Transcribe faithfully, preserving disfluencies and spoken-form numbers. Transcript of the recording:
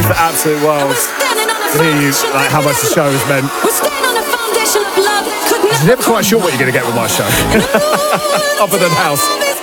means the absolute world to hear you, like how much the show has meant. You're never quite sure what you're going to get with my show, other than house.